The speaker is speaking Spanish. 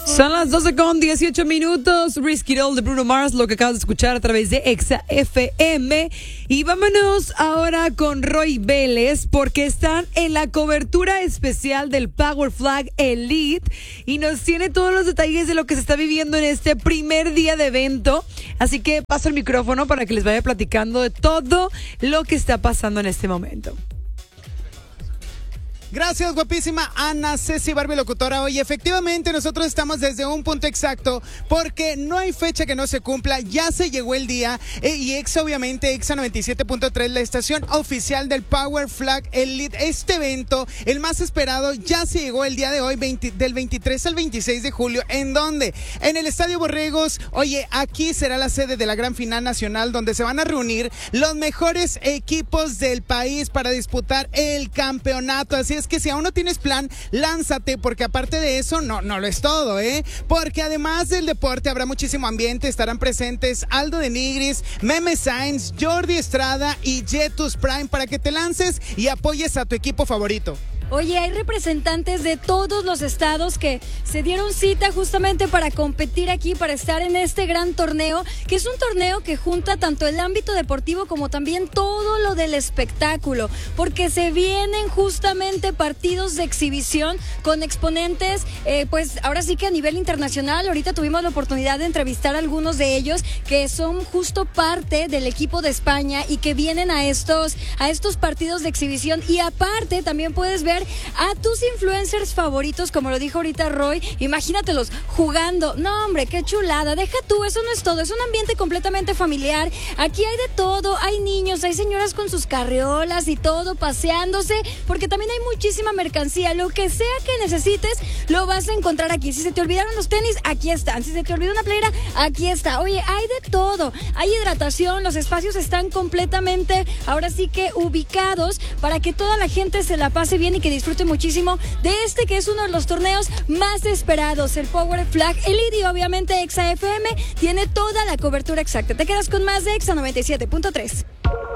Son las 12:18. Risky Doll de Bruno Mars, lo que acabas de escuchar a través de Exa FM. Y vámonos ahora con Roy Vélez, porque están en la cobertura especial del Power Flag Elite y nos tiene todos los detalles de lo que se está viviendo en este primer día de evento. Así que paso el micrófono para que les vaya platicando de todo lo que está pasando en este momento. Gracias, guapísima Ana Ceci Barbie locutora. Oye, efectivamente nosotros estamos desde un punto exacto porque no hay fecha que no se cumpla. Ya se llegó el día y Exa, obviamente, Exa 97.3, la estación oficial del Power Flag Elite. Este evento, el más esperado, ya se llegó el día de hoy, del 23 al 26 de julio. ¿En dónde? En el Estadio Borregos. Oye, aquí será la sede de la gran final nacional donde se van a reunir los mejores equipos del país para disputar el campeonato. Así es que si aún no tienes plan, lánzate, porque aparte de eso, no lo es todo, porque además del deporte habrá muchísimo ambiente. Estarán presentes Aldo de Nigris, Meme Sainz, Jordi Estrada y Jetus Prime para que te lances y apoyes a tu equipo favorito. Oye, hay representantes de todos los estados que se dieron cita justamente para competir aquí, para estar en este gran torneo, que es un torneo que junta tanto el ámbito deportivo como también todo lo del espectáculo, porque se vienen justamente partidos de exhibición con exponentes, pues ahora sí que a nivel internacional. Ahorita tuvimos la oportunidad de entrevistar a algunos de ellos que son justo parte del equipo de España y que vienen a estos partidos de exhibición. Y aparte también puedes ver a tus influencers favoritos, como lo dijo ahorita Roy. Imagínatelos jugando. No, hombre, qué chulada. Deja tú, eso no es todo, es un ambiente completamente familiar. Aquí hay de todo, hay niños, hay señoras con sus carriolas y todo, paseándose, porque también hay muchísima mercancía. Lo que sea que necesites, lo vas a encontrar aquí. Si se te olvidaron los tenis, aquí están. Si se te olvidó una playera, aquí está. Oye, hay de todo. Hay hidratación, los espacios están completamente, ahora sí que ubicados para que toda la gente se la pase bien y que disfrute muchísimo de este que es uno de los torneos más esperados, el Power Flag Elite. Y obviamente Exa FM tiene toda la cobertura exacta. Te quedas con más de Exa 97.3.